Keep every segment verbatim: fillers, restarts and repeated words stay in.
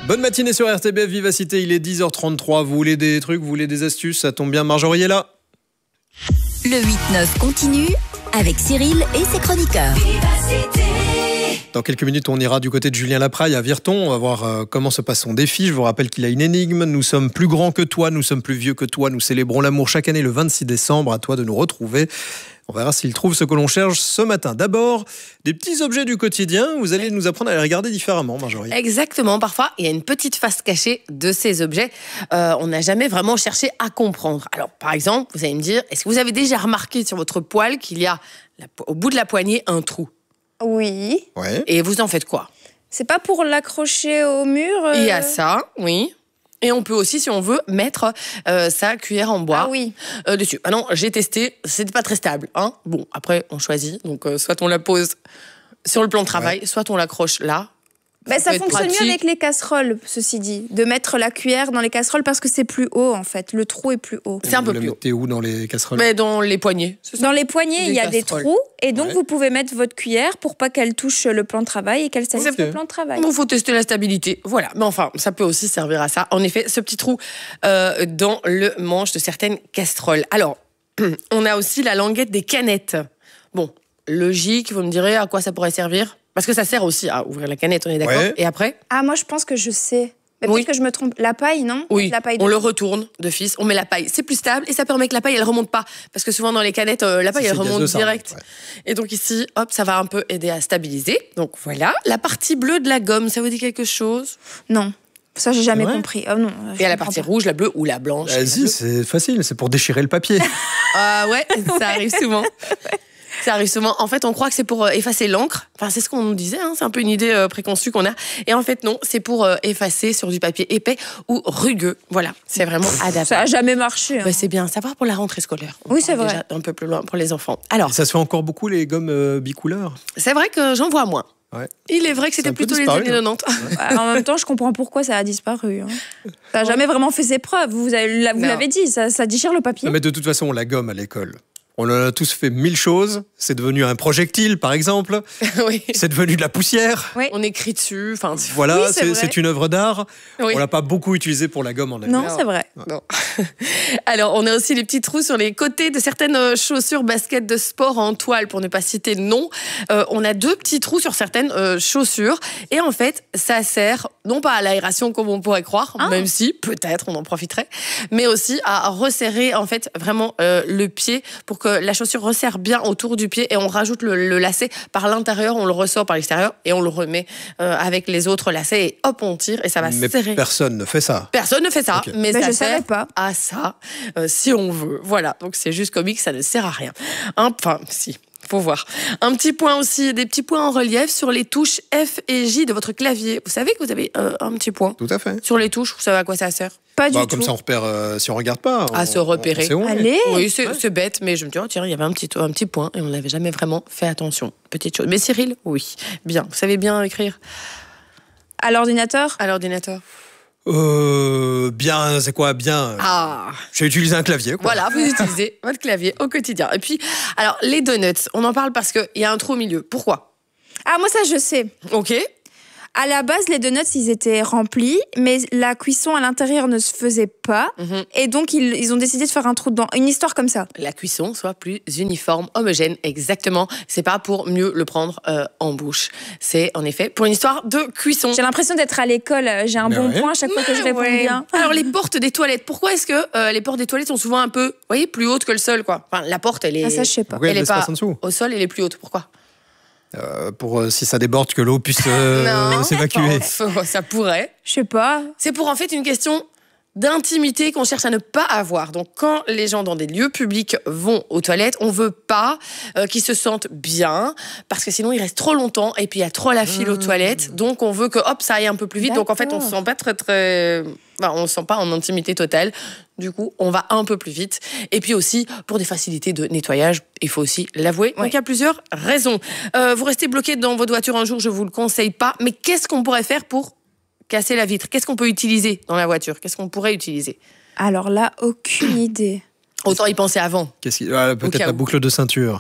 Bonne matinée sur R T B F Vivacité, il est dix heures trente-trois. Vous voulez des trucs, vous voulez des astuces, ça tombe bien, Marjorie est là. Le huit neuf continue avec Cyril et ses chroniqueurs. Vivacité. Dans quelques minutes, on ira du côté de Julien Lapraille à Virton. On va voir euh, comment se passe son défi. Je vous rappelle qu'il a une énigme. Nous sommes plus grands que toi, nous sommes plus vieux que toi. Nous célébrons l'amour chaque année le vingt-six décembre. À toi de nous retrouver. On verra s'il trouve ce que l'on cherche ce matin. D'abord, des petits objets du quotidien. Vous allez nous apprendre à les regarder différemment, Marjorie. Exactement. Parfois, il y a une petite face cachée de ces objets. Euh, on n'a jamais vraiment cherché à comprendre. Alors, par exemple, vous allez me dire, est-ce que vous avez déjà remarqué sur votre poêle qu'il y a, la, au bout de la poignée, un trou ? Oui. Ouais. Et vous en faites quoi ? C'est pas pour l'accrocher au mur euh... Il y a ça, oui. Et on peut aussi, si on veut, mettre euh, sa cuillère en bois ah oui. euh, dessus. Ah non, j'ai testé, c'était pas très stable. Hein. Bon, après, on choisit. Donc, euh, soit on la pose sur le plan de travail, ouais. soit on l'accroche là. Bah, ça fonctionne mieux avec les casseroles, ceci dit, de mettre la cuillère dans les casseroles parce que c'est plus haut en fait. Le trou est plus haut. C'est un peu vous plus le mettez haut. où dans les casseroles ? Mais dans les poignées. Dans les poignées, il y a casseroles. Des trous et donc ouais. vous pouvez mettre votre cuillère pour pas qu'elle touche le plan de travail et qu'elle salisse le plan de travail. Il faut tester la stabilité. Voilà. Mais enfin, ça peut aussi servir à ça. En effet, ce petit trou euh, dans le manche de certaines casseroles. Alors, on a aussi la languette des canettes. Bon, logique, vous me direz à quoi ça pourrait servir ? Parce que ça sert aussi à ouvrir la canette, on est d'accord. Ouais. Et après ? Ah, moi je pense que je sais. Mais oui. peut-être que je me trompe. La paille, non ? Oui, la paille on de... le retourne d'office, on met la paille. C'est plus stable et ça permet que la paille, elle remonte pas. Parce que souvent dans les canettes, euh, la paille, c'est elle remonte gazeux, direct. Ça, ouais. Et donc ici, hop, ça va un peu aider à stabiliser. Donc voilà. La partie bleue de la gomme, ça vous dit quelque chose ? Non. Ça, j'ai jamais ouais. compris. Oh non. Et à la partie pas. rouge, la bleue ou la blanche ? Vas-y, c'est facile, c'est pour déchirer le papier. Ah ouais, ça arrive souvent. Ça arrive souvent. En fait, on croit que c'est pour euh, effacer l'encre. Enfin, c'est ce qu'on nous disait. Hein. C'est un peu une idée euh, préconçue qu'on a. Et en fait, non. C'est pour euh, effacer sur du papier épais ou rugueux. Voilà. C'est vraiment adapté. Ça a jamais marché. Hein. Bah, c'est bien. Ça va pour la rentrée scolaire. On oui, c'est vrai. Déjà un peu plus loin pour les enfants. Alors. Et ça se fait encore beaucoup les gommes euh, bicouleurs. C'est vrai que j'en vois moins. Ouais. Il est vrai que c'était plutôt disparu, les années quatre-vingt-dix. Ouais. En même temps, je comprends pourquoi ça a disparu. Hein. Ça n'a jamais vraiment fait ses preuves. Vous, avez, vous l'avez dit, ça, ça déchire le papier. Non, mais de toute façon, la gomme à l'école. On en a tous fait mille choses. C'est devenu un projectile, par exemple. Oui. C'est devenu de la poussière. Oui. On écrit dessus. Enfin, voilà, oui, c'est, c'est, c'est une œuvre d'art. Oui. On l'a pas beaucoup utilisé pour la gomme en elle-même. Non, c'est vrai. Non. Alors, on a aussi les petits trous sur les côtés de certaines chaussures baskets de sport en toile, pour ne pas citer le nom. Euh, on a deux petits trous sur certaines euh, chaussures. Et en fait, ça sert non pas à l'aération comme on pourrait croire, ah. même si peut-être on en profiterait, mais aussi à resserrer en fait vraiment euh, le pied pour que la chaussure resserre bien autour du pied et on rajoute le, le lacet par l'intérieur, on le ressort par l'extérieur et on le remet euh, avec les autres lacets et hop, on tire et ça va mais serrer. Personne ne fait ça. Personne ne fait ça, okay. mais, mais ça je sert savais pas. à ça euh, si on veut. Voilà, donc c'est juste comique, ça ne sert à rien. Enfin, si. Faut voir. Un petit point aussi, des petits points en relief sur les touches F et J de votre clavier. Vous savez que vous avez euh, un petit point. Tout à fait. Sur les touches, vous savez à quoi ça sert ? Pas bah, du comme tout. ça, on repère, euh, si on regarde pas. On, à se repérer. On, on Allez. Oui, c'est, ouais. c'est bête, mais je me dis, oh, tiens, il y avait un petit, un petit point et on n'avait jamais vraiment fait attention. Petite chose. Mais Cyril, oui. Bien. Vous savez bien écrire ? À l'ordinateur ? À l'ordinateur. Euh, bien, c'est quoi bien ? Ah. J'ai utilisé un clavier, quoi. Voilà, vous utilisez votre clavier au quotidien. Et puis, alors, les donuts, on en parle parce qu'il y a un trou au milieu. Pourquoi ? Ah, moi, ça, je sais. Ok. À la base, les donuts, ils étaient remplis, mais la cuisson à l'intérieur ne se faisait pas. Mm-hmm. Et donc, ils, ils ont décidé de faire un trou dedans. Une histoire comme ça. La cuisson soit plus uniforme, homogène, exactement. C'est pas pour mieux le prendre euh, en bouche. C'est, en effet, pour une histoire de cuisson. J'ai l'impression d'être à l'école. J'ai un mais bon ouais. point à chaque fois que je réponds ouais. bien. Alors, les portes des toilettes. Pourquoi est-ce que euh, les portes des toilettes sont souvent un peu, vous voyez, plus hautes que le sol, quoi ? Enfin, la porte, elle est... Ah, ça, je sais pas. Pourquoi elle est pas en dessous au sol, elle est plus haute. Pourquoi ? Euh, pour euh, si ça déborde que l'eau puisse euh, non, s'évacuer. Bon, ça pourrait. Je sais pas. C'est pour en fait une question d'intimité qu'on cherche à ne pas avoir. Donc quand les gens dans des lieux publics vont aux toilettes, on veut pas euh, qu'ils se sentent bien parce que sinon ils restent trop longtemps et puis il y a trop la file mmh. aux toilettes. Donc on veut que hop ça aille un peu plus vite. D'accord. Donc en fait on se sent pas très très enfin, on se sent pas en intimité totale. Du coup, on va un peu plus vite. Et puis aussi, pour des facilités de nettoyage, il faut aussi l'avouer. Oui. Donc, il y a plusieurs raisons. Euh, vous restez bloqué dans votre voiture un jour, je vous le conseille pas. Mais qu'est-ce qu'on pourrait faire pour casser la vitre ? Qu'est-ce qu'on peut utiliser dans la voiture ? Qu'est-ce qu'on pourrait utiliser ? Alors là, aucune idée. Autant y penser avant. Qu'est-ce qui... ah, peut-être la boucle de ceinture.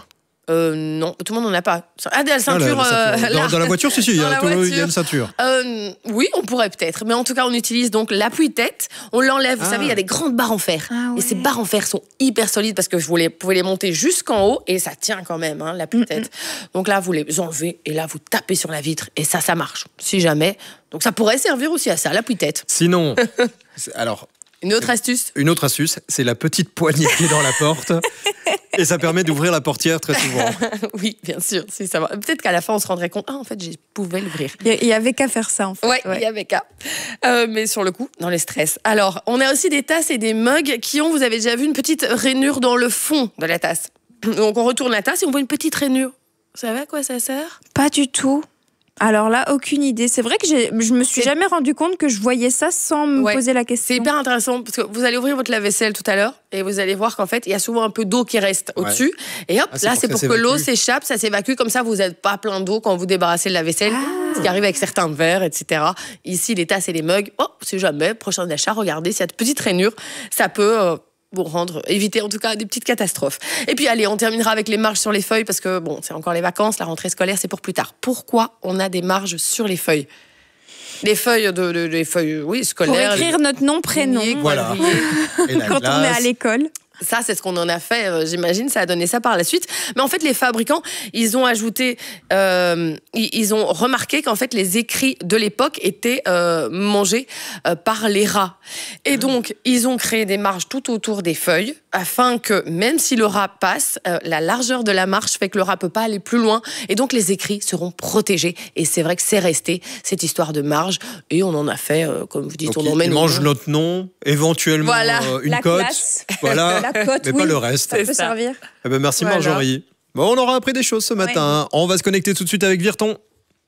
Euh, non, tout le monde n'en a pas. Ah, la ceinture. Ah, la, la ceinture. Euh, dans, dans la voiture, si, si, il y, voiture. y a une ceinture. Euh, oui, on pourrait peut-être. Mais en tout cas, on utilise donc l'appui-tête. On l'enlève. Vous ah. savez, il y a des grandes barres en fer. Ah, ouais. Et ces barres en fer sont hyper solides parce que vous les, pouvez les monter jusqu'en haut et ça tient quand même, hein, l'appui-tête. Mm-hmm. Donc là, vous les enlevez et là, vous tapez sur la vitre et ça, ça marche. Si jamais. Donc ça pourrait servir aussi à ça, l'appui-tête. Sinon, alors... Une autre astuce. Une autre astuce, c'est la petite poignée qui est dans la porte. Et ça permet d'ouvrir la portière très souvent. Oui, bien sûr. Si ça va. Peut-être qu'à la fin, on se rendrait compte, ah, en fait, je pouvais l'ouvrir. Il y avait qu'à faire ça, en fait. Ouais, il ouais. y avait qu'à. Euh, mais sur le coup, dans le stress. Alors, on a aussi des tasses et des mugs qui ont, vous avez déjà vu, une petite rainure dans le fond de la tasse. Donc, on retourne la tasse et on voit une petite rainure. Vous savez à quoi ça sert? Pas du tout. Alors là, aucune idée. C'est vrai que j'ai, je me suis jamais rendu compte que je voyais ça sans me ouais. poser la question. C'est hyper intéressant parce que vous allez ouvrir votre lave-vaisselle tout à l'heure et vous allez voir qu'en fait, il y a souvent un peu d'eau qui reste ouais. au-dessus. Et hop, ah, là, c'est pour que, que l'eau s'échappe, ça s'évacue. Comme ça, vous n'êtes pas plein d'eau quand vous débarrassez le lave-vaisselle. Ah. Ce qui arrive avec certains verres, et cetera. Ici, les tasses et les mugs, oh, c'est jamais. Prochain achat, regardez, s'il y a de petites rainures, ça peut... Euh, pour rendre, éviter en tout cas des petites catastrophes. Et puis allez, on terminera avec les marges sur les feuilles parce que bon, c'est encore les vacances, la rentrée scolaire, c'est pour plus tard. Pourquoi on a des marges sur les feuilles? Les feuilles de, de les feuilles, oui, scolaires. Pour écrire les... notre nom, prénom. Voilà. Et la quand glace. on est à l'école. Ça, c'est ce qu'on en a fait, euh, j'imagine, ça a donné ça par la suite. Mais en fait, les fabricants, ils ont ajouté, euh, ils, ils ont remarqué qu'en fait, les écrits de l'époque étaient euh, mangés euh, par les rats. Et donc, ils ont créé des marges tout autour des feuilles, afin que, même si le rat passe, euh, la largeur de la marge fait que le rat peut pas aller plus loin. Et donc, les écrits seront protégés. Et c'est vrai que c'est resté, cette histoire de marge. Et on en a fait, euh, comme vous dites, donc on en met... Ils mangent notre nom, éventuellement voilà. euh, une la cote. Classe. Voilà. La cote, mais oui, pas le reste. Ça peut ça. servir. Eh ben merci voilà. Marjorie. Bon, on aura appris des choses ce matin. Ouais. On va se connecter tout de suite avec Virton.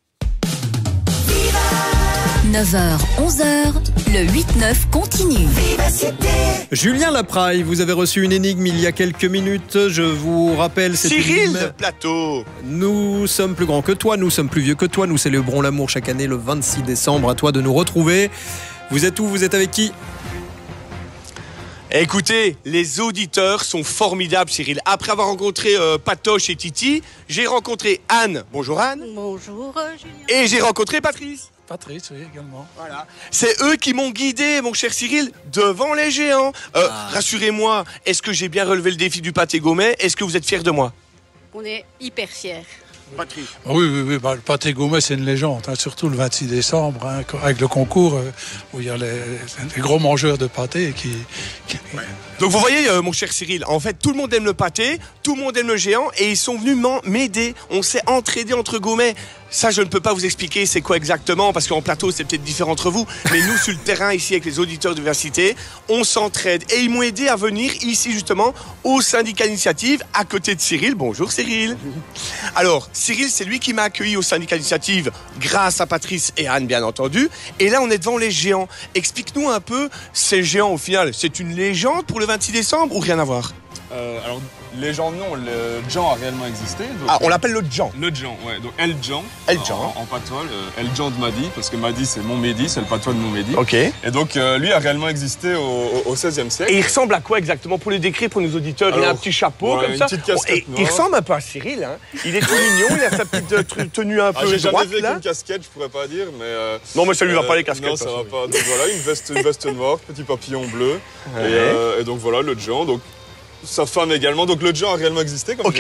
neuf heures, onze heures, le huit neuf continue. Julien Lapraille, vous avez reçu une énigme il y a quelques minutes. Je vous rappelle cette Cyril énigme. de Plateau. Nous sommes plus grands que toi, nous sommes plus vieux que toi. Nous célébrons l'amour chaque année le vingt-six décembre. À toi de nous retrouver. Vous êtes où? Vous êtes avec qui? Écoutez, les auditeurs sont formidables, Cyril. Après avoir rencontré euh, Patoche et Titi, j'ai rencontré Anne. Bonjour Anne. Bonjour euh, Julien. Et j'ai rencontré Patrice. Patrice, oui, également. Voilà. C'est eux qui m'ont guidé, mon cher Cyril, devant les géants. Euh, ah. Rassurez-moi, est-ce que j'ai bien relevé le défi du pâté Gaumet? Est-ce que vous êtes fiers de moi? On est hyper fiers. Patrice. Oui, oui, oui. Bah, le pâté Gaumet, c'est une légende, hein, surtout le vingt-six décembre, hein, avec le concours euh, où il y a les, les gros mangeurs de pâté qui... qui... Ouais. Donc vous voyez, euh, mon cher Cyril, en fait, tout le monde aime le pâté, tout le monde aime le géant, et ils sont venus m'aider. On s'est entraidés entre Gaumets. Ça, je ne peux pas vous expliquer c'est quoi exactement, parce qu'en plateau, c'est peut-être différent entre vous. Mais nous, sur le terrain, ici, avec les auditeurs d'université, on s'entraide. Et ils m'ont aidé à venir ici, justement, au syndicat Initiative, à côté de Cyril. Bonjour, Cyril. Alors, Cyril, c'est lui qui m'a accueilli au syndicat Initiative, grâce à Patrice et Anne, bien entendu. Et là, on est devant les géants. Explique-nous un peu, ces géants, au final, c'est une légende pour le vingt-six décembre ou rien à voir? Euh, alors, légende, non, le Djan a réellement existé. Donc, ah, on l'appelle le Djan. Le Djan, ouais. Donc, El Djan. El Djan. En, en patois, El Djan de Madi, parce que Madi, c'est mon Mehdi, c'est le patois de mon Mehdi. Ok. Et donc, euh, lui a réellement existé au, au seizième siècle. Et il ressemble à quoi exactement pour les décrire pour nos auditeurs? Alors, il a un petit chapeau ouais, comme une ça. Petite casquette oh, il ressemble un peu à Cyril, hein. Il est tout mignon, il a sa petite tenue un peu ah, j'ai droite. J'ai jamais vu là. Une casquette, je pourrais pas dire, mais. Euh, non, mais ça lui va euh, pas les casquettes. Non, ça va pas. Donc voilà, une veste, une veste noire, petit papillon bleu. Ouais. Et, euh, et donc voilà, le Djan. Donc, sa femme également. Donc le Djan a réellement existé. Comme ok,